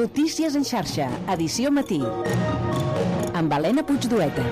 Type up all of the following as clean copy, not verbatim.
Notícies en xarxa, edició matí. Amb Helena Puigdueta.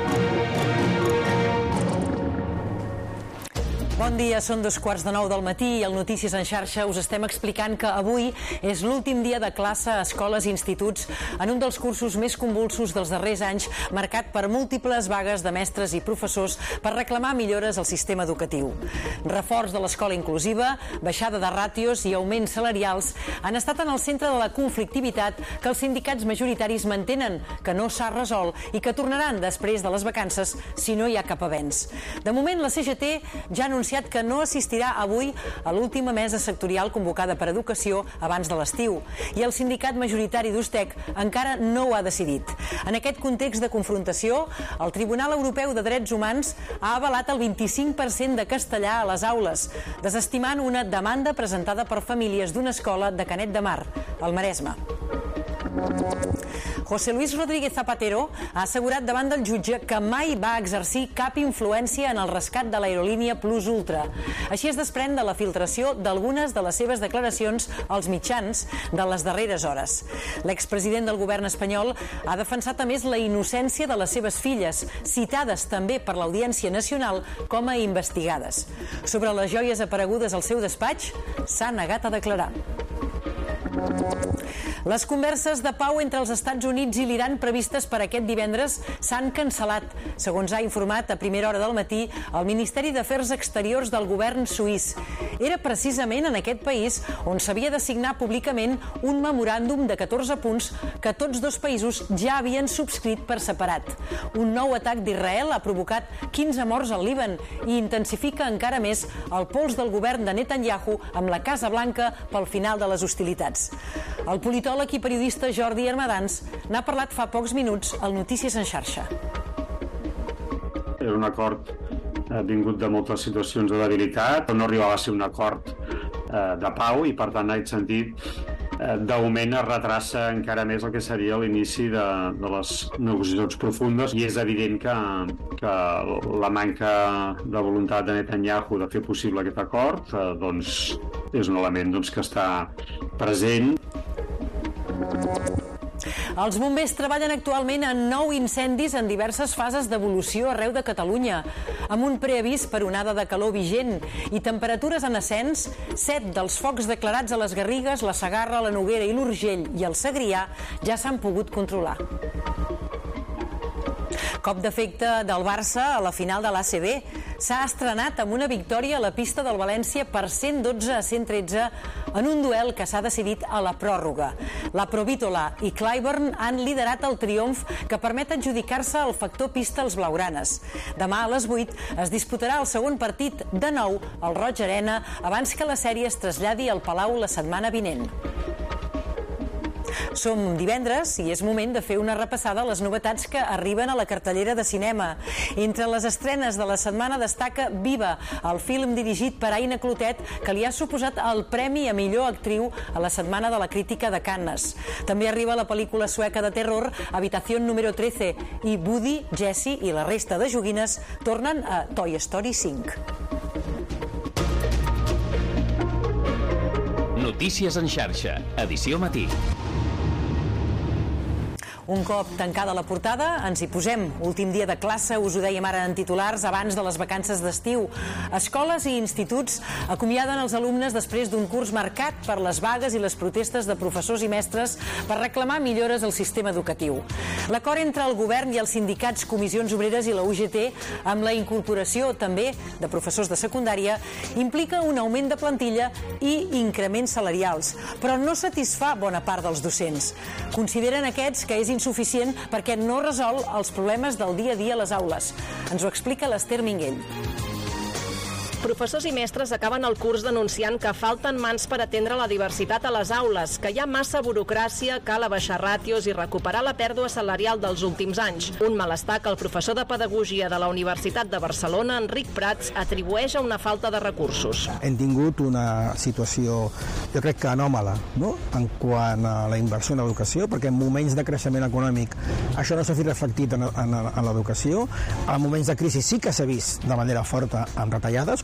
Bon dia, són 2:15 del matí i al Notícies en xarxa us estem explicant que avui és l'últim dia de classe a escoles i instituts en un dels cursos més convulsos dels darrers anys, marcat per múltiples vagues de mestres i professors per reclamar millores al sistema educatiu. Reforç de l'escola inclusiva, baixada de ràtios i augments salarials han estat en el centre de la conflictivitat que els sindicats majoritaris mantenen que no s'ha resolt i que tornaran després de les vacances si no hi ha cap avenç. De moment, la CGT ja ha anunciat que no assistirà avui a l'última mesa sectorial convocada per Educació abans de l'estiu i el sindicat majoritari d'Ustec encara no ho ha decidit. En aquest context de confrontació, el Tribunal Europeu de Drets Humans ha avalat el 25% de castellà a les aules, desestimant una demanda presentada per famílies d'una escola de Canet de Mar, al Maresme. José Luis Rodríguez Zapatero ha assegurat davant del jutge que mai va exercir cap influència en el rescat de l'aerolínia Plus Ultra. Així es desprèn de la filtració d'algunes de les seves declaracions als mitjans de les darreres hores. L'expresident del govern espanyol ha defensat a més la innocència de les seves filles, citades també per l'Audiència Nacional com a investigades. Sobre les joies aparegudes al seu despatx, s'ha negat a declarar. Les converses de pau entre els Estats Units i l'Iran previstes per aquest divendres s'han cancel·lat, segons ha informat a primera hora del matí el Ministeri d'Afers Exteriors del govern suís. Era precisament en aquest país on s'havia de signar públicament un memoràndum de 14 punts que tots dos països ja havien subscrit per separat. Un nou atac d'Israel ha provocat 15 morts al Líban i intensifica encara més el pols del govern de Netanyahu amb la Casa Blanca pel final de les hostilitats. El politòleg i periodista Jordi Armadans n'ha parlat fa pocs minuts al Notícies en xarxa. Era un acord vingut de moltes situacions de debilitat, però no arribava a ser un acord de pau i, per tant, en aquest sentit, d'augment es retrassa encara més el que seria l'inici de les negociacions profundes i és evident que la manca de voluntat de Netanyahu de fer possible aquest acord doncs, és un element que està present. Els bombers treballen actualment en 9 incendis en diverses fases d'evolució arreu de Catalunya, amb un preavís per onada de calor vigent i temperatures en ascens. 7 dels focs declarats a les Garrigues, la Segarra, la Noguera i l'Urgell i el Segrià ja s'han pogut controlar. Cop d'efecte del Barça a la final de l'ACB. S'ha estrenat amb una victòria a la pista del València per 112-113 en un duel que s'ha decidit a la pròrroga. La Provítola i Clyburn han liderat el triomf que permet adjudicar-se el factor pista als blaugranes. Demà a les 8 es disputarà el segon partit de nou al Roig Arena abans que la sèrie es traslladi al Palau la setmana vinent. Som divendres i és moment de fer una repassada a les novetats que arriben a la cartellera de cinema. Entre les estrenes de la setmana destaca Viva, el film dirigit per Aina Clotet, que li ha suposat el premi a millor actriu a la Setmana de la Crítica de Cannes. També arriba la pel·lícula sueca de terror Habitación número 13 i Woody, Jessie i la resta de joguines tornen a Toy Story 5. Notícies en xarxa, edició matí. Un cop tancada la portada, ens hi posem. Últim dia de classe, us ho dèiem ara en titulars, abans de les vacances d'estiu. Escoles i instituts acomiaden els alumnes després d'un curs marcat per les vagues i les protestes de professors i mestres per reclamar millores al sistema educatiu. L'acord entre el govern i els sindicats Comissions Obreres i la UGT, amb la incorporació també de professors de secundària, implica un augment de plantilla i increments salarials, però no satisfà bona part dels docents. Consideren aquests que és insuficient perquè no resol els problemes del dia a dia a les aules. Ens ho explica l'Ester Minguell. Professors i mestres acaben el curs denunciant que falten mans per atendre la diversitat a les aules, que hi ha massa burocràcia, cal abaixar ràtios i recuperar la pèrdua salarial dels últims anys. Un malestar que el professor de Pedagogia de la Universitat de Barcelona, Enric Prats, atribueix a una falta de recursos. Hem tingut una situació, jo crec que anòmala, no?, en quant a la inversió en l'educació, perquè en moments de creixement econòmic això no s'ha vist reflectit en l'educació. En moments de crisi sí que s'ha vist de manera forta amb retallades,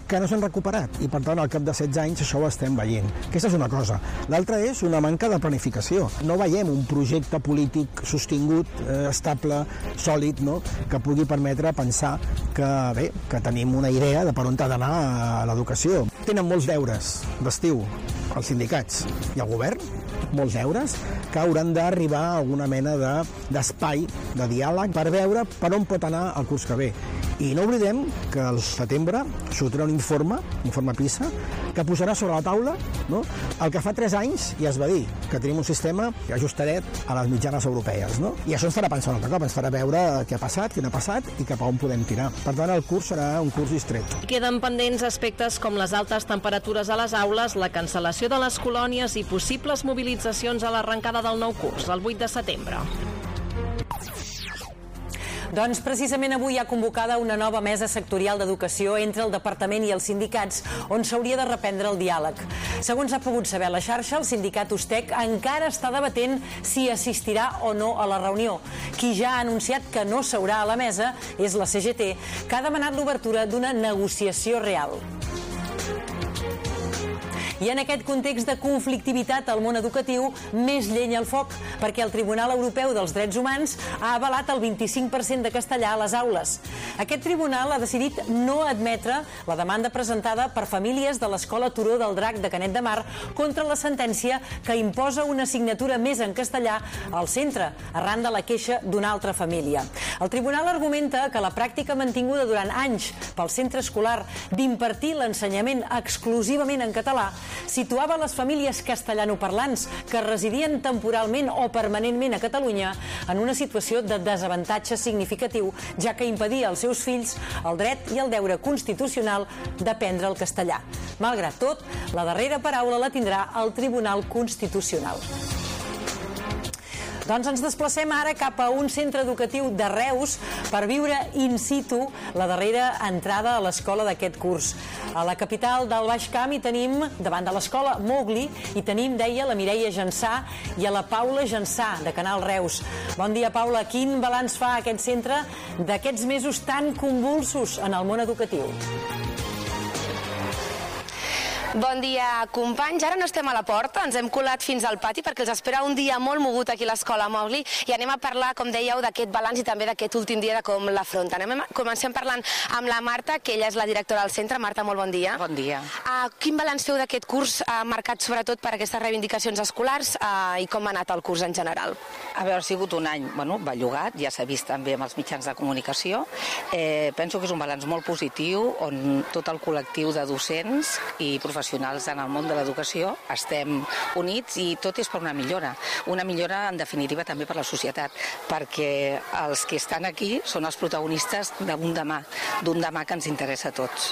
que no s'han recuperat, i per tant al cap de 16 anys això ho estem veient. Aquesta és una cosa. L'altra és una manca de planificació. No veiem un projecte polític sostingut, estable, sòlid, no?, que pugui permetre pensar que tenim una idea de per on ha d'anar a l'educació. Tenen molts deures d'estiu els sindicats i el govern, molts deures, que hauran d'arribar a alguna mena d'espai, de diàleg, per veure per on pot anar el curs que ve. I no oblidem que al setembre sortirà un informe PISA, que posarà sobre la taula, no?, el que fa 3 anys ja es va dir, que tenim un sistema ajustadet a les mitjanes europees, no? I això ens farà pensar un altre cop, ens farà veure què ha passat, què no ha passat i cap a on podem tirar. Per tant, el curs serà un curs distret. Queden pendents aspectes com les altes temperatures a les aules, la cancel·lació de les colònies i possibles mobilitzacions a l'arrencada del nou curs, el 8 de setembre. Doncs precisament avui hi ha convocada una nova mesa sectorial d'educació entre el Departament i els sindicats, on s'hauria de reprendre el diàleg. Segons ha pogut saber la xarxa, el sindicat USTEC encara està debatent si assistirà o no a la reunió. Qui ja ha anunciat que no seurà a la mesa és la CGT, que ha demanat l'obertura d'una negociació real. I en aquest context de conflictivitat al món educatiu, més llenya al foc, perquè el Tribunal Europeu dels Drets Humans ha avalat el 25% de castellà a les aules. Aquest tribunal ha decidit no admetre la demanda presentada per famílies de l'Escola Turó del Drac de Canet de Mar contra la sentència que imposa una assignatura més en castellà al centre, arran de la queixa d'una altra família. El tribunal argumenta que la pràctica mantinguda durant anys pel centre escolar d'impartir l'ensenyament exclusivament en català situava les famílies castellanoparlants que residien temporalment o permanentment a Catalunya en una situació de desavantatge significatiu, ja que impedia als seus fills el dret i el deure constitucional d'aprendre el castellà. Malgrat tot, la darrera paraula la tindrà el Tribunal Constitucional. Doncs ens desplacem ara cap a un centre educatiu de Reus per viure in situ la darrera entrada a l'escola d'aquest curs. A la capital del Baix Camp hi tenim, davant de l'escola Mowgli, i tenim, deia, la Mireia Jansà i a la Paula Jansà, de Canal Reus. Bon dia, Paula. Quin balanç fa aquest centre d'aquests mesos tan convulsos en el món educatiu? Bon dia, companys. Ara no estem a la porta, ens hem colat fins al pati perquè els espera un dia molt mogut aquí a l'escola Mowgli i anem a parlar, com dèieu, d'aquest balanç i també d'aquest últim dia de com l'afronten. Comencem parlant amb la Marta, que ella és la directora del centre. Marta, molt bon dia. Bon dia. Quin balanç feu d'aquest curs marcat sobretot per aquestes reivindicacions escolars i com ha anat el curs en general? A veure, ha sigut un any bellugat, ja s'ha vist també amb els mitjans de comunicació. Penso que és un balanç molt positiu on tot el col·lectiu de docents i professionals en el món de l'educació estem units i tot és per una millora en definitiva també per la societat, perquè els que estan aquí són els protagonistes d'un demà que ens interessa a tots.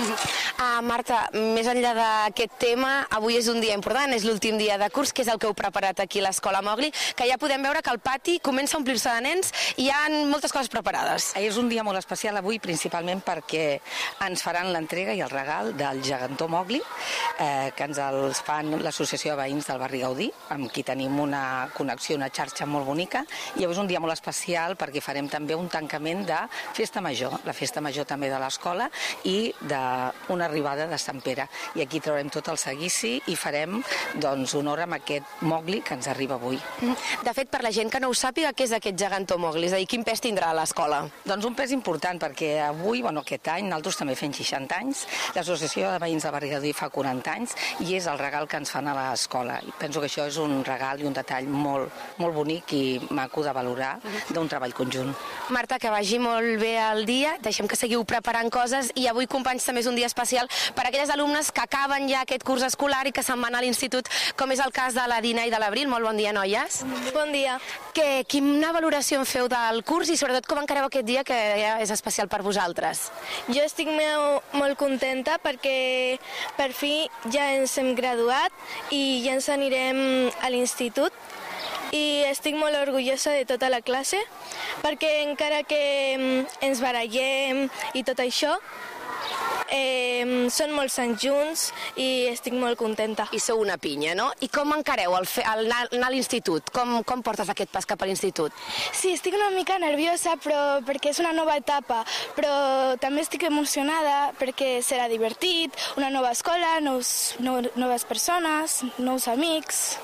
Marta, més enllà d'aquest tema, avui és un dia important, és l'últim dia de curs, que és el que heu preparat aquí a l'escola Mowgli, que ja podem veure que el pati comença a omplir-se de nens i hi ha moltes coses preparades. És un dia molt especial avui, principalment perquè ens faran l'entrega i el regal del gegantó Mowgli, que ens els fan l'Associació de Veïns del Barri Gaudí, amb qui tenim una connexió, una xarxa molt bonica, i avui és un dia molt especial perquè farem també un tancament de festa major, la festa major també de l'escola i d'una arribada de Sant Pere. I aquí traurem tot el seguici i farem honor amb aquest Mowgli que ens arriba avui. De fet, per la gent que no ho sàpiga, què és aquest gegantó Mowgli? És a dir, quin pes tindrà a l'escola? Doncs un pes important, perquè avui, aquest any, nosaltres també fem 60 anys, l'Associació de Veïns del Barri Gaudí fa 40 anys i és el regal que ens fan a l'escola. I penso que això és un regal i un detall molt, molt bonic i maco de valorar d'un treball conjunt. Marta, que vagi molt bé el dia, deixem que seguiu preparant coses i avui, companys, també és un dia especial per a aquelles alumnes que acaben ja aquest curs escolar i que se'n van a l'institut, com és el cas de la Dina i de l'Abril. Molt bon dia, noies. Bon dia. Quina valoració en feu del curs i sobretot com encareu aquest dia que ja és especial per vosaltres? Jo estic molt contenta perquè per fi ja ens hem graduat i ja ens anirem a l'institut i estic molt orgullosa de tota la classe perquè encara que ens barallem i tot això, Són molts anys junts i estic molt contenta. I sou una pinya, no? I com encareu anar a l'institut? Com portes aquest pas cap a l'institut? Sí, estic una mica nerviosa perquè és una nova etapa, però també estic emocionada perquè serà divertit, una nova escola, noves persones, nous amics.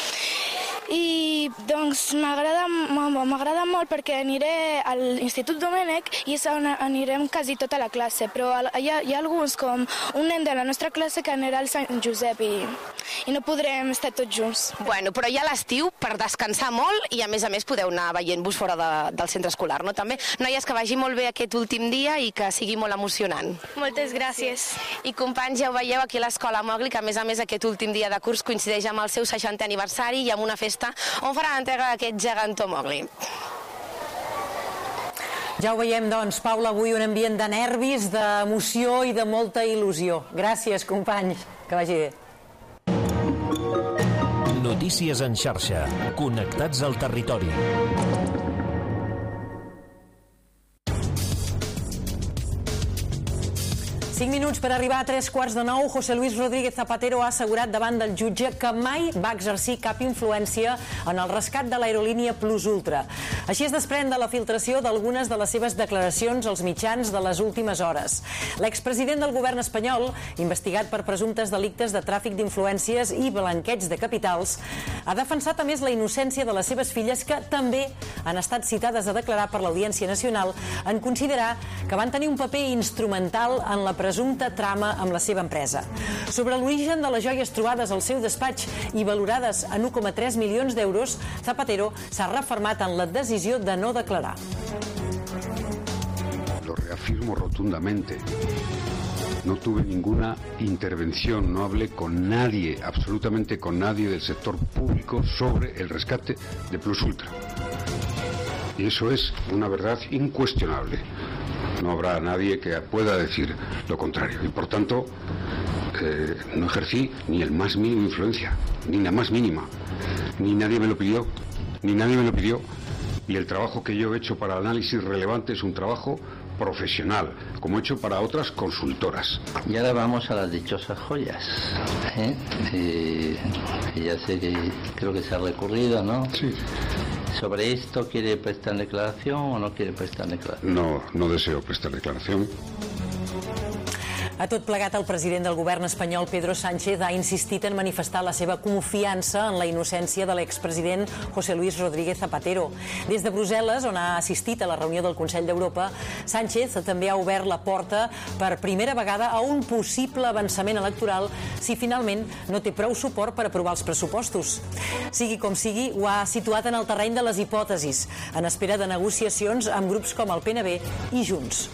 I doncs m'agrada molt perquè aniré a l'Institut Domènec i és on anirem quasi tota la classe, però hi ha alguns, com un nen de la nostra classe que anirà al Sant Josep i no podrem estar tots junts. Bueno, però hi ha l'estiu per descansar molt i a més podeu anar veient-vos fora del centre escolar, no? També, noies, que vagi molt bé aquest últim dia i que sigui molt emocionant. Moltes gràcies. I companys, ja ho veieu aquí a l'Escola Mowgli, que a més aquest últim dia de curs coincideix amb el seu 60è aniversari i amb una festa on farà l'entrega d'aquest gegantó Mowgli. Ja ho veiem, doncs, Paula, avui un ambient de nervis, d'emoció i de molta il·lusió. Gràcies, companys. Que vagi bé. Notícies en xarxa. Connectats al territori. 5 minuts per arribar a 8:45. José Luis Rodríguez Zapatero ha assegurat davant del jutge que mai va exercir cap influència en el rescat de l'aerolínia Plus Ultra. Així es desprèn de la filtració d'algunes de les seves declaracions als mitjans de les últimes hores. L'expresident del govern espanyol, investigat per presumptes delictes de tràfic d'influències i blanqueig de capitals, ha defensat a més la innocència de les seves filles, que també han estat citades a declarar per l'Audiència Nacional en considerar que van tenir un paper instrumental en la presumpta trama amb la seva empresa. Sobre l'origen de les joies trobades al seu despatx i valorades en 1,3 milions d'euros, Zapatero s'ha refermat en la decisió de no declarar. Lo reafirmo rotundamente. No tuve ninguna intervención, no hablé con nadie, absolutamente con nadie del sector público sobre el rescate de Plus Ultra. Y eso es una verdad incuestionable. No habrá nadie que pueda decir lo contrario. Y por tanto, no ejercí ni el más mínimo influencia, ni la más mínima. Ni nadie me lo pidió, Y el trabajo que yo he hecho para análisis relevante es un trabajo profesional, como he hecho para otras consultoras. Y ahora vamos a las dichosas joyas. Ya sé que creo que se ha recurrido, ¿no? Sí. ¿Sobre esto quiere prestar declaración o no quiere prestar declaración? No deseo prestar declaración. A tot plegat, el president del govern espanyol, Pedro Sánchez, ha insistit en manifestar la seva confiança en la innocència de l'expresident José Luis Rodríguez Zapatero. Des de Brussel·les, on ha assistit a la reunió del Consell d'Europa, Sánchez també ha obert la porta per primera vegada a un possible avançament electoral si finalment no té prou suport per aprovar els pressupostos. Sigui com sigui, ho ha situat en el terreny de les hipòtesis, en espera de negociacions amb grups com el PNB i Junts.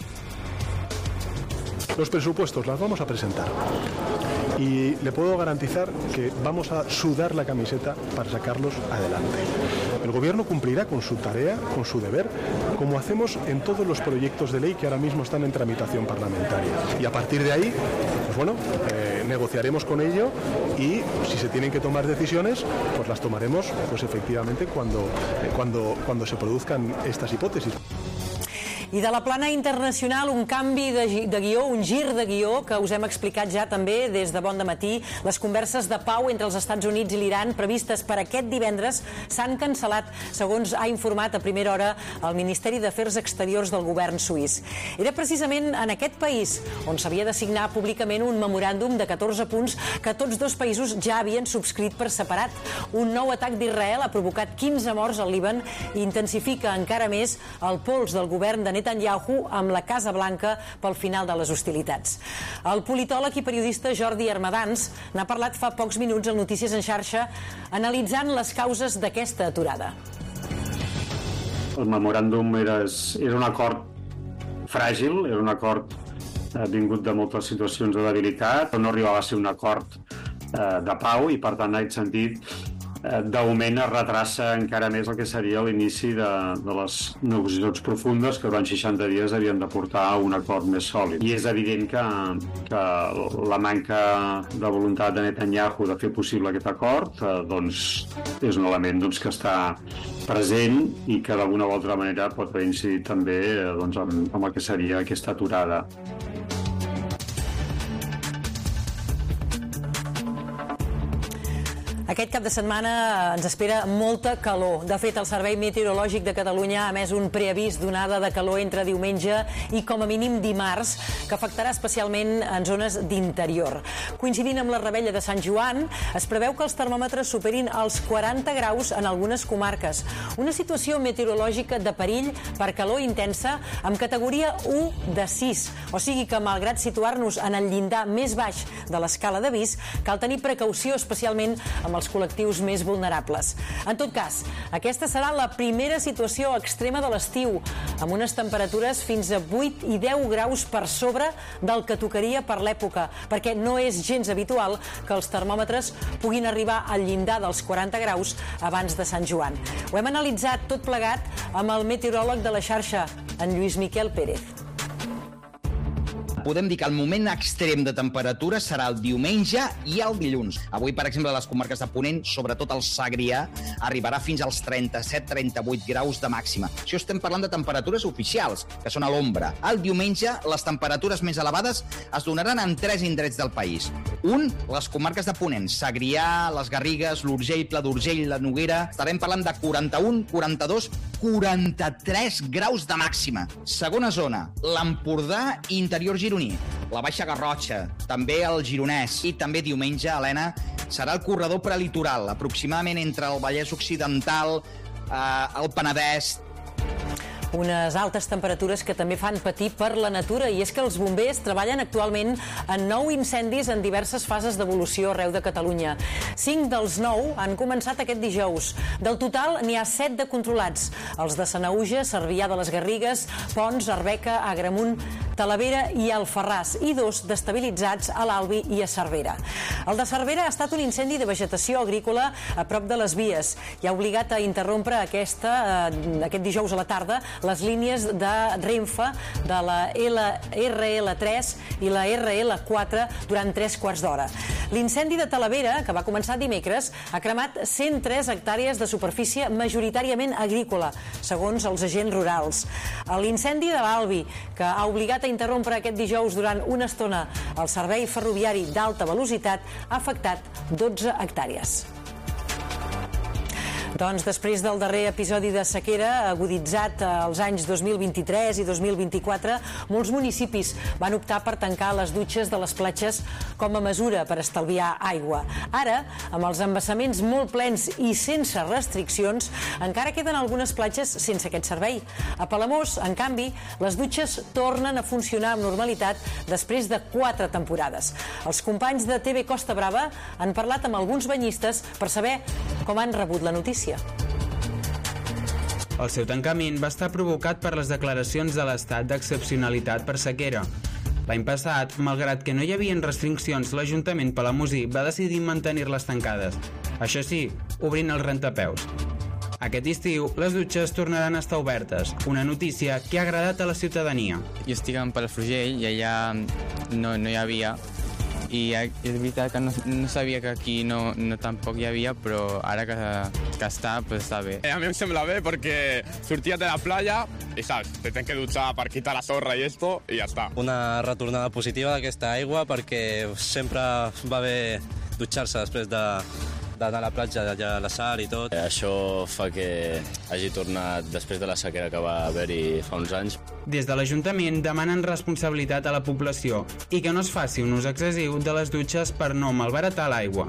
Los presupuestos las vamos a presentar y le puedo garantizar que vamos a sudar la camiseta para sacarlos adelante. El gobierno cumplirá con su tarea, con su deber, como hacemos en todos los proyectos de ley que ahora mismo están en tramitación parlamentaria. Y a partir de ahí, pues bueno, negociaremos con ello y si se tienen que tomar decisiones, pues las tomaremos pues efectivamente cuando se produzcan estas hipótesis. I de la plana internacional, un canvi de guió, un gir de guió, que us hem explicat ja també des de bon dematí. Les converses de pau entre els Estats Units i l'Iran previstes per aquest divendres s'han cancel·lat, segons ha informat a primera hora el Ministeri d'Afers Exteriors del govern suís. Era precisament en aquest país on s'havia de signar públicament un memoràndum de 14 punts que tots dos països ja havien subscrit per separat. Un nou atac d'Israel ha provocat 15 morts al Líban i intensifica encara més el pols del govern de Netanyahu amb la Casa Blanca pel final de les hostilitats. El politòleg i periodista Jordi Armadans n'ha parlat fa pocs minuts al Notícies en xarxa, analitzant les causes d'aquesta aturada. El memoràndum era un acord fràgil, era un acord vingut de moltes situacions de debilitat, no arribava a ser un acord de pau i, per tant, en aquest sentit, d'augment es retrassa encara més el que seria l'inici de les negociacions profundes que durant 60 dies havien de portar a un acord més sòlid. I és evident que la manca de voluntat de Netanyahu de fer possible aquest acord és un element que està present i que d'alguna o altra manera pot haver incidit també amb el que seria aquesta aturada. Aquest cap de setmana ens espera molta calor. De fet, el Servei Meteorològic de Catalunya ha emès un preavís d'onada de calor entre diumenge i com a mínim dimarts, que afectarà especialment en zones d'interior. Coincidint amb la revetlla de Sant Joan, es preveu que els termòmetres superin els 40 graus en algunes comarques. Una situació meteorològica de perill per calor intensa amb categoria 1 de 6. O sigui que, malgrat situar-nos en el llindar més baix de l'escala d'avís, cal tenir precaució especialment amb els col·lectius més vulnerables. En tot cas, aquesta serà la primera situació extrema de l'estiu, amb unes temperatures fins a 8 i 10 graus per sobre del que tocaria per l'època, perquè no és gens habitual que els termòmetres puguin arribar al llindar dels 40 graus abans de Sant Joan. Ho hem analitzat tot plegat amb el meteoròleg de la xarxa, en Lluís Miquel Pérez. Podem dir que el moment extrem de temperatura serà el diumenge i el dilluns. Avui, per exemple, a les comarques de Ponent, sobretot el Segrià, arribarà fins als 37-38 graus de màxima. Això estem parlant de temperatures oficials, que són a l'ombra. El diumenge, les temperatures més elevades es donaran en 3 indrets del país. Un, les comarques de Ponent, Segrià, les Garrigues, l'Urgell, Pla d'Urgell, la Noguera. Estarem parlant de 41, 42, 43 graus de màxima. Segona zona, l'Empordà i interior gironí. La Baixa Garrotxa, també el Gironès i també diumenge, Helena, serà el corredor prelitoral, aproximadament entre el Vallès Occidental, el Penedès. Unes altes temperatures que també fan patir per la natura, i és que els bombers treballen actualment en 9 incendis en diverses fases d'evolució arreu de Catalunya. 5 dels 9 han començat aquest dijous. Del total, n'hi ha 7 de controlats. Els de Sanaüja, Cervià de les Garrigues, Pons, Arbeca, Agramunt, Talavera i Alfarràs, i 2 d'estabilitzats a l'Albi i a Cervera. El de Cervera ha estat un incendi de vegetació agrícola a prop de les vies i ha obligat a interrompre aquest dijous a la tarda les línies de Renfe de la RL3 i la RL4 durant 3 quarts d'hora. L'incendi de Talavera, que va començar dimecres, ha cremat 103 hectàrees de superfície majoritàriament agrícola, segons els agents rurals. L'incendi de l'Albi, que ha obligat a interrompre aquest dijous durant una estona el servei ferroviari d'alta velocitat, ha afectat 12 hectàrees. Doncs després del darrer episodi de sequera aguditzat als anys 2023 i 2024, molts municipis van optar per tancar les dutxes de les platges com a mesura per estalviar aigua. Ara, amb els embassaments molt plens i sense restriccions, encara queden algunes platges sense aquest servei. A Palamós, en canvi, les dutxes tornen a funcionar amb normalitat després de 4 temporades. Els companys de TV Costa Brava han parlat amb alguns banyistes per saber com han rebut la notícia. El seu tancament va estar provocat per les declaracions de l'estat d'excepcionalitat per sequera. L'any passat, malgrat que no hi havia restriccions, l'Ajuntament palamosí va decidir mantenir-les tancades. Això sí, obrint els rentapeus. Aquest estiu, les dutxes tornaran a estar obertes, una notícia que ha agradat a la ciutadania. Jo estic en Palafrugell i allà no hi havia, i és veritat que no sabia que aquí no tampoc hi havia, però ara que està, pues està bé. A mi em sembla bé perquè sorties de la playa i saps, te tens que dutxar per quitar la sorra i esto i ja està. Una retornada positiva d'aquesta aigua perquè sempre va bé dutxar-se després d'anar a la platja, allà a la sal i tot. Això fa que hagi tornat després de la sequera que va haver-hi fa uns anys. Des de l'Ajuntament demanen responsabilitat a la població i que no es faci un ús excessiu de les dutxes per no malbaratar l'aigua.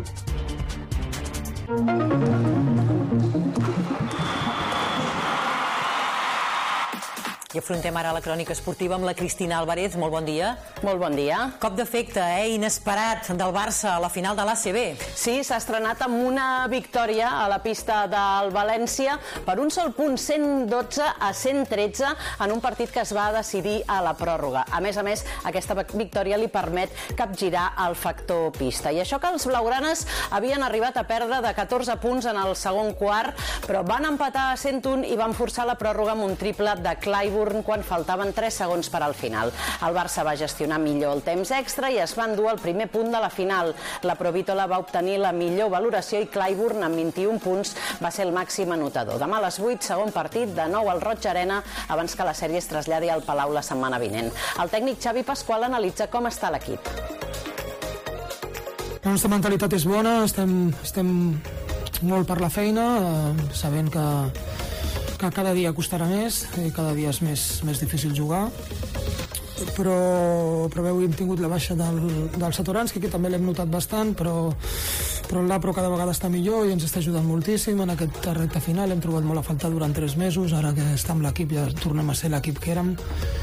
I afrontem ara la crònica esportiva amb la Cristina Álvarez. Molt bon dia. Molt bon dia. Cop d'efecte, inesperat, del Barça a la final de l'ACB. Sí, s'ha estrenat amb una victòria a la pista del València per un sol punt, 112-113, en un partit que es va decidir a la pròrroga. A més, aquesta victòria li permet capgirar el factor pista. I això que els blaugranes havien arribat a perdre de 14 punts en el segon quart, però van empatar a 101 i van forçar la pròrroga amb un triple de Clyburn quan faltaven 3 segons per al final. El Barça va gestionar millor el temps extra i es va endur el primer punt de la final. La Provítola va obtenir la millor valoració i Clyburn, amb 21 punts, va ser el màxim anotador. Demà a les 8, segon partit, de nou al Roig Arena, abans que la sèrie es traslladi al Palau la setmana vinent. El tècnic Xavi Pasqual analitza com està l'equip. La nostra mentalitat és bona, estem molt per la feina, sabent que cada dia costarà més i cada dia és més difícil jugar, però avui hem tingut la baixa del Satoranski, que també l'hem notat bastant, però el Lapro cada vegada està millor i ens està ajudant moltíssim en aquest recte final. Hem trobat molt a faltar durant 3 mesos, ara que està amb l'equip ja tornem a ser l'equip que érem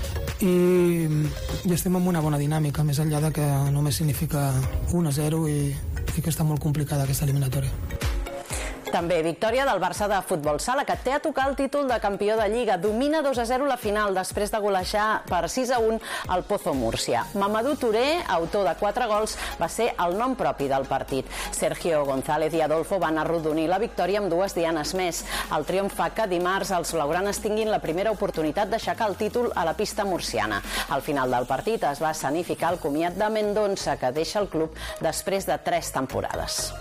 i estem en una bona dinàmica, més enllà de que només significa 1-0 i que està molt complicada aquesta eliminatòria. També victòria del Barça de futbol sala, que té a tocar el títol de campió de Lliga. Domina 2-0 la final després de golejar per 6-1 al Pozo Múrcia. Mamadou Touré, autor de 4 gols, va ser el nom propi del partit. Sergio González i Adolfo van arrodonir la victòria amb 2 dianes més. El triomf fa que dimarts els blaugranes tinguin la primera oportunitat d'aixecar el títol a la pista murciana. Al final del partit es va escenificar el comiat de Mendonça, que deixa el club després de 3 temporades.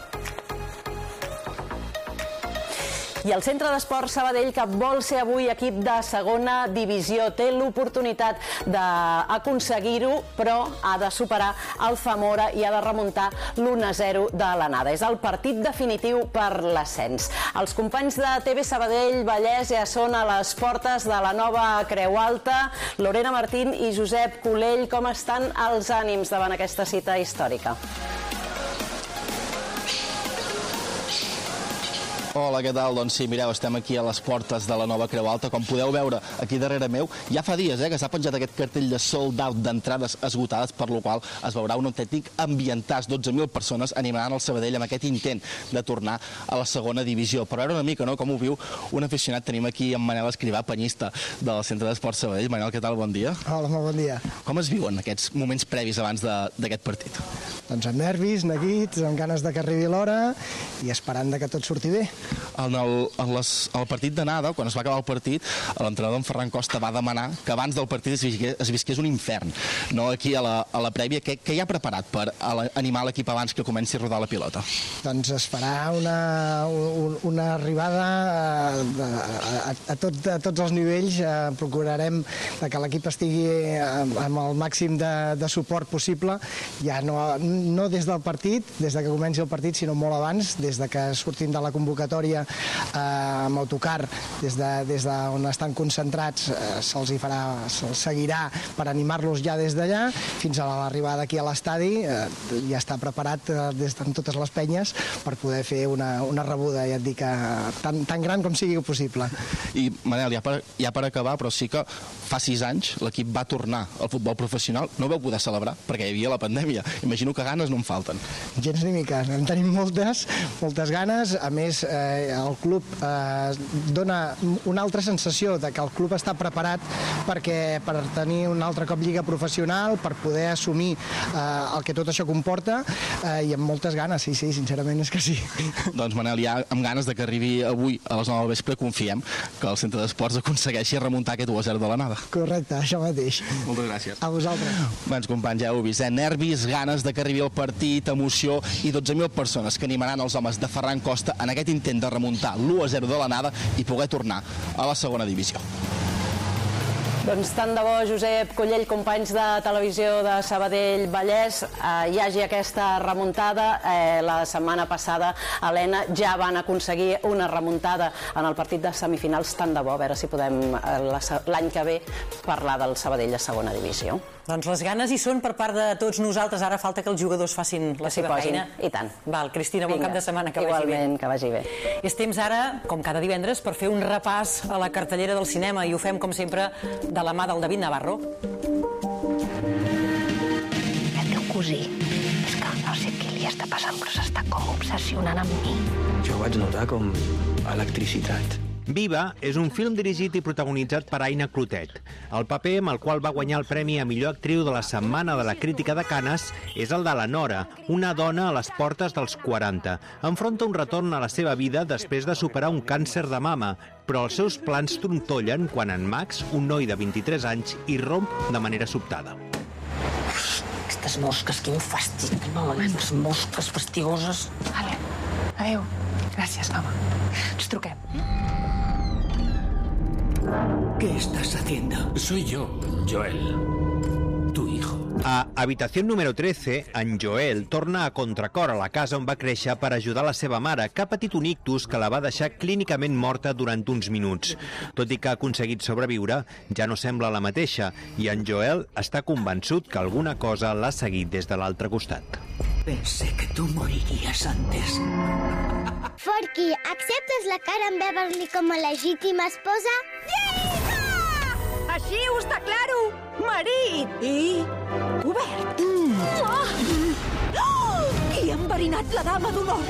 I el Centre d'Esports Sabadell, que vol ser avui equip de segona divisió, té l'oportunitat d'aconseguir-ho, però ha de superar el Zamora i ha de remuntar l'1-0 de l'anada. És el partit definitiu per l'ascens. Els companys de TV Sabadell Vallès ja són a les portes de la nova Creu Alta. Lorena Martín i Josep Colell, com estan els ànims davant aquesta cita històrica? Hola, què tal? Doncs sí, mireu, estem aquí a les portes de la nova Creu Alta. Com podeu veure aquí darrere meu, ja fa dies que s'ha penjat aquest cartell de sold out d'entrades esgotades, per lo qual es veurà un autèntic ambientàs. 12.000 persones animaran el Sabadell amb aquest intent de tornar a la segona divisió. Per veure una mica com ho viu un aficionat, tenim aquí en Manel Escrivà, penyista del Centre d'Esports Sabadell. Manel, què tal? Bon dia. Hola, molt bon dia. Com es viuen aquests moments previs abans d'aquest partit? Doncs amb nervis, neguits, amb ganes de que arribi l'hora i esperant que tot surti bé. Al partit d'anada, quan es va acabar el partit, l'entrenador en Ferran Costa va demanar que abans del partit es visqués un infern. No aquí a la prèvia, què hi ha preparat per animar l'equip abans que comenci a rodar la pilota? Doncs es farà una arribada a tots els nivells. Procurarem que l'equip estigui amb el màxim de suport possible, ja no des del partit, des que comenci el partit, sinó molt abans, des que sortim de la convocatòria amb autocar, des d'on estan concentrats, se'ls seguirà per animar-los ja des d'allà, fins a l'arribada aquí a l'estadi. Ja està preparat amb totes les penyes per poder fer una rebuda, ja et dic, tan gran com sigui possible. I Manel, ja per acabar, però sí que fa 6 anys l'equip va tornar al futbol professional. No vau poder celebrar perquè hi havia la pandèmia. Imagino que ganes no en falten. Gens ni mica, en tenim moltes ganes. A més, el club dona una altra sensació de que el club està preparat per tenir un altre cop lliga professional, per poder assumir el que tot això comporta, i amb moltes ganes, sí, sincerament és que sí. Doncs Manel, ja amb ganes de que arribi avui a les 9 del vespre, confiem que el Centre d'Esports aconsegueixi remuntar aquest 1-0 de l'anada. Correcte, això mateix. Moltes gràcies. A vosaltres. Bons companys, ja heu vist, nervis, ganes de que arribi el partit, emoció i 12.000 persones que animaran els homes de Ferran Costa en aquest intent de remuntar l'1-0 de l'anada i poder tornar a la segona divisió. Doncs tant de bo, Josep Collell, companys de televisió de Sabadell Vallès, hi hagi aquesta remuntada. La setmana passada, Helena, ja van aconseguir una remuntada en el partit de semifinals. Tant de bo, a veure si podem l'any que ve parlar del Sabadell a segona divisió. Doncs les ganes hi són per part de tots nosaltres. Ara falta que els jugadors facin la seva feina. I tant. Val, Cristina, bon cap de setmana, que vagi bé. Igualment, que vagi bé. És temps ara, com cada divendres, per fer un repàs a la cartellera del cinema, i ho fem, com sempre, de la mà del David Navarro. El teu cosí, és que no sé què li està passant, però s'està com obsessionant amb mi. Jo vaig notar com electricitat. Viva és un film dirigit i protagonitzat per Aina Clotet. El paper amb el qual va guanyar el Premi a Millor Actriu de la Setmana de la Crítica de Canes és el de la Nora, una dona a les portes dels 40. Enfronta un retorn a la seva vida després de superar un càncer de mama, però els seus plans trontollen quan en Max, un noi de 23 anys, irromp de manera sobtada. Aquestes mosques, quin fàstic. Les mosques fastigoses. Vale. Adéu. Gràcies, home. Ens truquem. ¿Qué estás haciendo? Soy yo, Joel, tu hijo. A Habitació número 13, en Joel torna a contracor a la casa on va créixer per ajudar la seva mare, que ha patit un ictus que la va deixar clínicament morta durant uns minuts. Tot i que ha aconseguit sobreviure, ja no sembla la mateixa, i en Joel està convençut que alguna cosa l'ha seguit des de l'altre costat. Pensé que tu moriries antes. Forky, acceptes la Karen Beverly com a legítima esposa? Així ho està claro! Marit! I... obert! Qui ha enverinat la dama d'honor?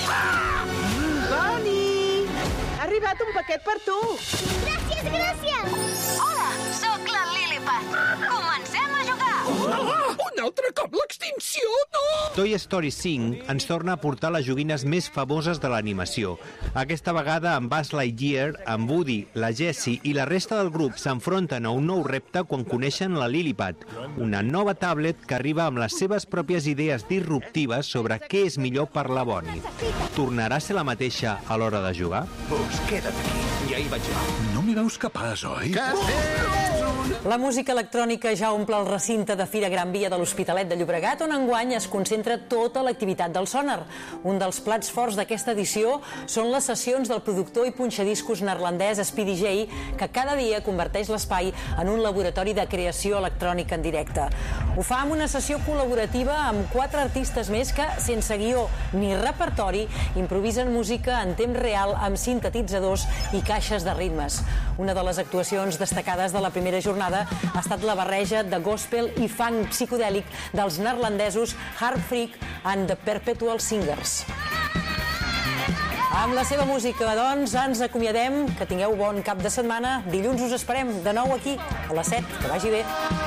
Bonnie! Ha arribat un paquet per tu! Gràcies, gràcies! Hola, sóc la Lilliput. Comencem a jugar! Un altre cop l'extinció, no! Toy Story 5 ens torna a portar les joguines més famoses de l'animació. Aquesta vegada amb Buzz Lightyear, amb Woody, la Jessie i la resta del grup s'enfronten a un nou repte quan coneixen la Lilliput, una nova tablet que arriba amb les seves pròpies idees disruptives sobre què és millor per la Bonnie. Tornarà a ser la mateixa a l'hora de jugar? Pues queda't aquí, i ahí vaig jo. No m'hi veus capaç, oi? La música electrònica ja omple el recinte de Fira Gran Via de l'Hospitalet de Llobregat, on enguany es concentra tota l'activitat del Sonar. Un dels plats forts d'aquesta edició són les sessions del productor i punxadiscos neerlandès Speedy J, que cada dia converteix l'espai en un laboratori de creació electrònica en directe. Ho fa amb una sessió col·laborativa amb 4 artistes més que, sense guió ni repertori, improvisen música en temps real amb sintetitzadors i caixes de ritmes. Una de les actuacions destacades de la primera jornada ha estat la barreja de gospel i funk psicodèlic dels neerlandesos Harp Freak and the Perpetual Singers. Amb la seva música, doncs, ens acomiadem. Que tingueu bon cap de setmana. Dilluns us esperem de nou aquí, a les 7. Que vagi bé.